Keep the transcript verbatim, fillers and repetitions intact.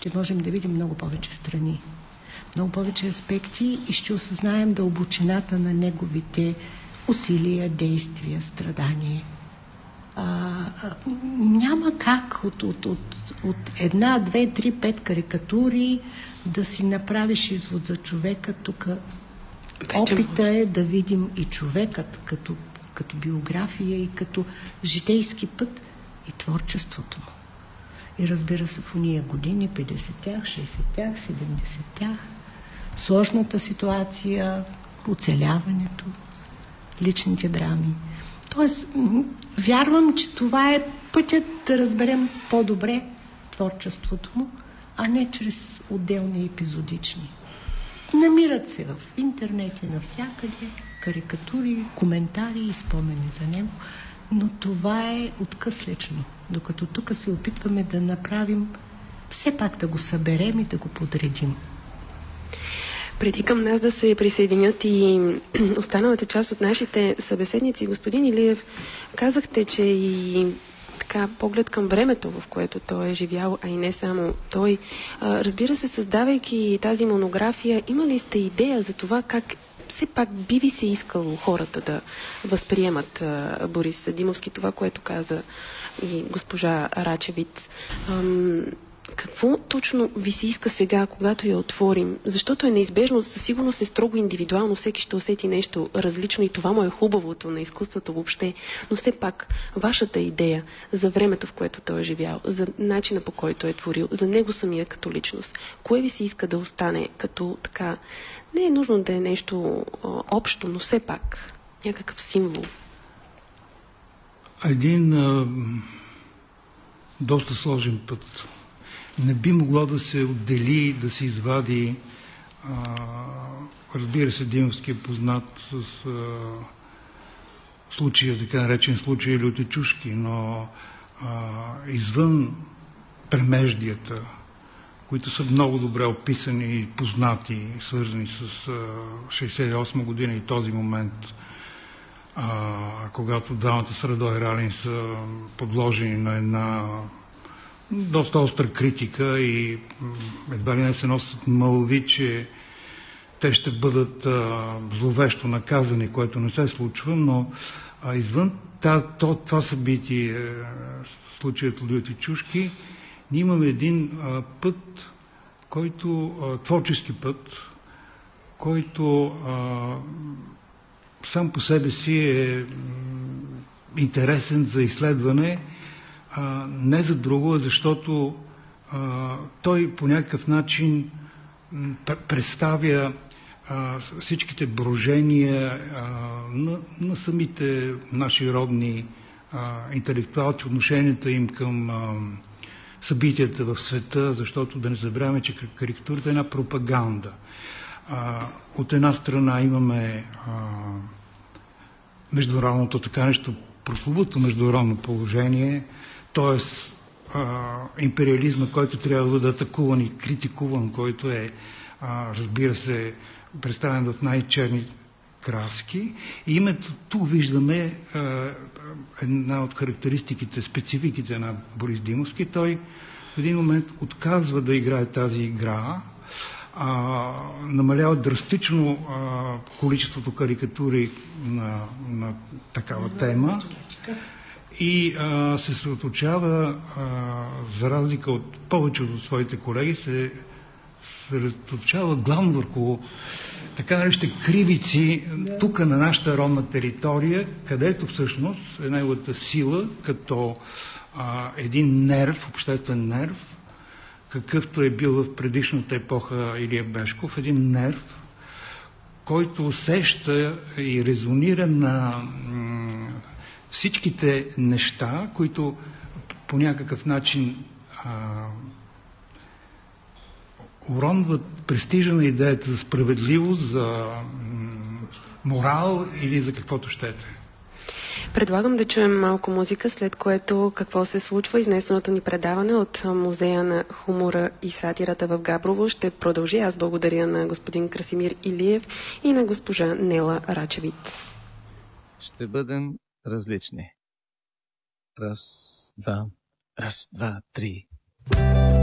ще можем да видим много повече страни, много повече аспекти и ще осъзнаем дълбочината на неговите усилия, действия, страдания. А, а, няма как от, от, от, от една, две, три, пет карикатури да си направиш извод за човека. Тук опита е да видим и човекът като, като биография и като житейски път и творчеството му. И разбира се, в уния години, петдесетте, шейсетте, седемдесетте, сложната ситуация, оцеляването, личните драми. Тоест, вярвам, че това е пътят да разберем по-добре творчеството му, а не чрез отделни епизодични. Намират се в интернет и навсякъде карикатури, коментари и спомени за него, но това е откъслечно, докато тук се опитваме да направим, все пак да го съберем и да го подредим. Преди към нас да се присъединят и останалата част от нашите събеседници, господин Илиев, казахте, че и така поглед към времето, в което той е живял, а и не само той. Разбира се, създавайки тази монография, имали сте идея за това как все пак би ви се искало хората да възприемат Борис Димовски, това, което каза и госпожа Рачевиц. Какво точно ви се иска сега, когато я отворим? Защото е неизбежно, със сигурност е строго индивидуално, всеки ще усети нещо различно и това му е хубавото на изкуството въобще. Но все пак, вашата идея за времето, в което той е живял, за начина, по който е творил, за него самия като личност, кое ви се иска да остане като така? Не е нужно да е нещо а, общо, но все пак някакъв символ. Един а, доста сложен път. Не би могло да се отдели, да се извади. А, разбира се, Димовски е познат с а, случая, така наречен случай Лютичушки, но а, извън премеждията, които са много добре описани и познати, свързани с а, шейсет и осма година и този момент, а, когато двамата с Радой Ралин са подложени на една доста остра критика и едва ли не се носят мълви, че те ще бъдат а, зловещо наказани, което не се случва, но а, извън та, то, това събитие, случаят Лютичушки, ние имаме един а, път, който, а, творчески път, който а, сам по себе си е м, интересен за изследване, а, не за друго, защото а, той по някакъв начин м, представя а, всичките брожения а, на, на самите наши родни а, интелектуалци, отношенията им към а, събитията в света, защото да не забравяме, че карикатурата е една пропаганда. А, от една страна имаме а, международното така нещо, прословуто международно положение, т.е. империализма, който трябва да бъде атакуван и критикуван, който е, а, разбира се, представен в най-черни краски. И името тук виждаме а, една от характеристиките, спецификите на Борис Димовски. Той в един момент отказва да играе тази игра, а, намалява драстично а, количеството карикатури на, на такава тема и а, се съсредоточава, за разлика от повечето от своите колеги, се съсредоточава главно върху така наречените кривици да. Тук на нашата родна територия, където всъщност е неговата сила като а, един нерв, обществен нерв, какъвто е бил в предишната епоха Илия Бешков, един нерв, който усеща и резонира на м- всичките неща, които по някакъв начин а, уронват престижа на идеята за справедливост, за м- морал или за каквото щете. Предлагам да чуем малко музика, след което какво се случва. Изнесеното ни предаване от Музея на хумора и сатирата в Габрово ще продължи. Аз благодаря на господин Красимир Илиев и на госпожа Нела Рачевиц. Ще бъдем различни. Раз, два, раз, два, три.